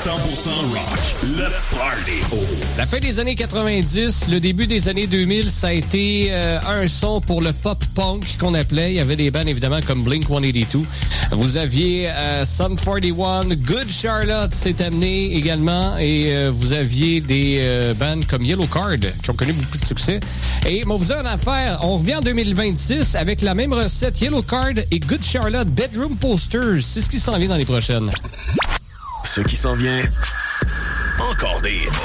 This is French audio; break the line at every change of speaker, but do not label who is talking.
rock. Le Party.
La fin des années 90, le début des années 2000, ça a été un son pour le pop-punk qu'on appelait. Il y avait des bands évidemment comme Blink-182. Vous aviez Sum 41, Good Charlotte s'est amené également et vous aviez des bands comme Yellow Card qui ont connu beaucoup de succès. Et moi, vous avez une affaire, on revient en 2026 avec la même recette, Yellow Card et Good Charlotte, Bedroom Posters. C'est ce qui s'en vient dans les prochaines.
Ce qui s'en vient, encore des hits.